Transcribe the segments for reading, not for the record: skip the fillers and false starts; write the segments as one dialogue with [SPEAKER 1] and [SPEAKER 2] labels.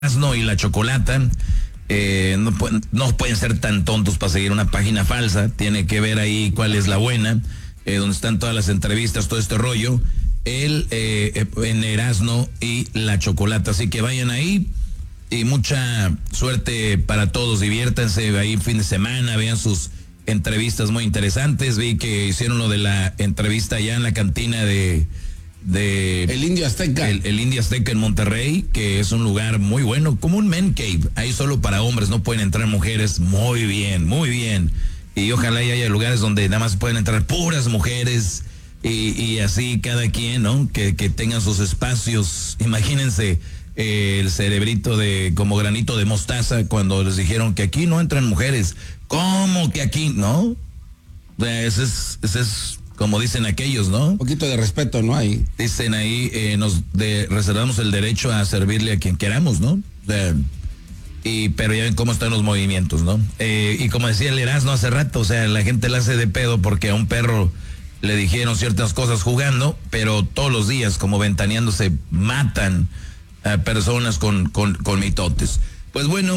[SPEAKER 1] Erasmo y la Chocolata. No pueden ser tan tontos para seguir una página falsa. Tiene que ver ahí cuál es la buena, donde están todas las entrevistas, todo este rollo. En Erasmo y la Chocolata. Así que vayan ahí y mucha suerte para todos. Diviértanse ahí fin de semana, vean sus entrevistas muy interesantes. Vi que hicieron lo de la entrevista allá en la cantina de
[SPEAKER 2] el Indio Azteca.
[SPEAKER 1] El Indio Azteca en Monterrey, que es un lugar muy bueno, como un man cave, ahí solo para hombres, no pueden entrar mujeres. Muy bien, muy bien. Y ojalá haya lugares donde nada más pueden entrar puras mujeres y así cada quien, ¿no? Que tengan sus espacios. Imagínense el cerebrito como granito de mostaza cuando les dijeron que aquí no entran mujeres. ¿Cómo que aquí? ¿No? Ese es como dicen aquellos, ¿no?
[SPEAKER 2] Un poquito de respeto, ¿no? Ahí.
[SPEAKER 1] Dicen ahí, reservamos el derecho a servirle a quien queramos, ¿no? Pero ya ven cómo están los movimientos, ¿no? Y como decía el Erasmo hace rato, o sea, la gente la hace de pedo porque a un perro le dijeron ciertas cosas jugando, pero todos los días, como ventaneándose, matan a personas con mitotes. Pues bueno,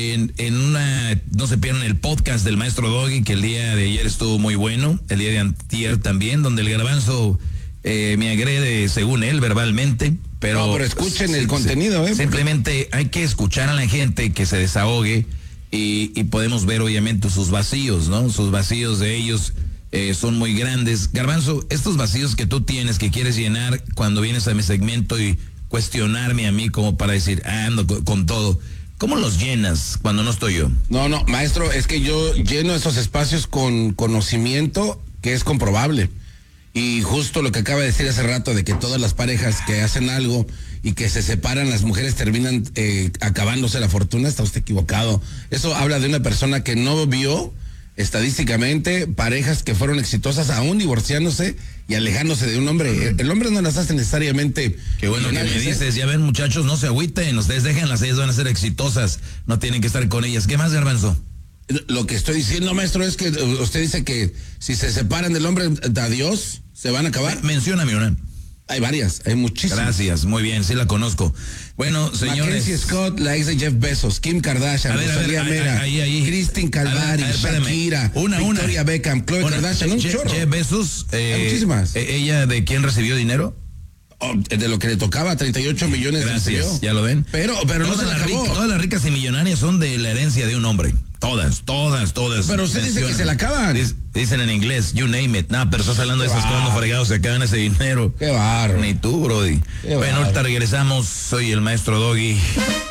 [SPEAKER 1] no se pierdan el podcast del Maestro Doggy, que el día de ayer estuvo muy bueno, el día de antier también, donde el Garbanzo me agrede, según él, verbalmente, pero
[SPEAKER 2] escuchen el contenido,
[SPEAKER 1] Simplemente hay que escuchar a la gente que se desahogue y podemos ver obviamente sus vacíos, ¿no? Sus vacíos de ellos son muy grandes. Garbanzo, estos vacíos que tú tienes, que quieres llenar cuando vienes a mi segmento y cuestionarme a mí como para decir, ando con todo. ¿Cómo los llenas cuando no estoy yo?
[SPEAKER 2] No, maestro, es que yo lleno esos espacios con conocimiento que es comprobable. Y justo lo que acaba de decir hace rato, de que todas las parejas que hacen algo y que se separan, las mujeres terminan acabándose la fortuna, está usted equivocado. Eso habla de una persona que no vio estadísticamente parejas que fueron exitosas aún divorciándose y alejándose de un hombre. El hombre no las hace necesariamente.
[SPEAKER 1] Qué bueno que me dices, ya ven, muchachos, no se agüiten, ustedes déjenlas, ellas van a ser exitosas, no tienen que estar con ellas. ¿Qué más, Garbanzo?
[SPEAKER 2] Lo que estoy diciendo, maestro, es que usted dice que si se separan del hombre, adiós, se van a acabar.
[SPEAKER 1] Mencióname una.
[SPEAKER 2] Hay varias, hay muchísimas.
[SPEAKER 1] Gracias, muy bien, sí la conozco. Bueno, señores.
[SPEAKER 2] Mackenzie Scott, la ex de Jeff Bezos, Kim Kardashian, Rosalía Mera, Christine Calvari, Shakira, Victoria Beckham, Khloe Kardashian, un chorro.
[SPEAKER 1] Jeff Bezos,
[SPEAKER 2] hay muchísimas.
[SPEAKER 1] ¿Ella de quién recibió dinero?
[SPEAKER 2] De lo que le tocaba, 38 millones.
[SPEAKER 1] Gracias, ¿ya lo ven?
[SPEAKER 2] Pero no se la acabó.
[SPEAKER 1] Todas las ricas y millonarias son de la herencia de un hombre. Todas.
[SPEAKER 2] Pero usted dice que se la acaban.
[SPEAKER 1] Dicen en inglés, you name it. No, pero estás hablando de esas cuando fregados se acaban ese dinero.
[SPEAKER 2] Qué barro.
[SPEAKER 1] Ni tú, brody. Bueno, ahorita regresamos. Soy el Maestro Doggy.